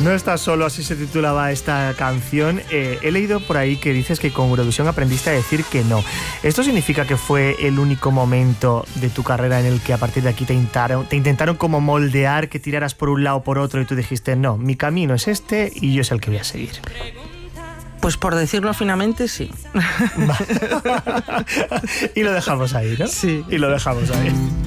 No estás solo, así se titulaba esta canción. He leído por ahí que dices que con Eurovisión aprendiste a decir que no. ¿Esto significa que fue el único momento de tu carrera en el que a partir de aquí te intentaron como moldear, que tiraras por un lado o por otro y tú dijiste, no, mi camino es este y yo es el que voy a seguir? Pues por decirlo finamente, sí. Y lo dejamos ahí, ¿no? Sí. Y lo dejamos ahí.